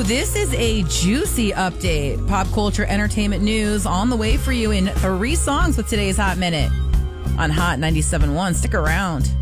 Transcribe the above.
This is a juicy update. Pop culture entertainment news on the way for you in 3 songs with today's Hot Minute on Hot 97.1. Stick around.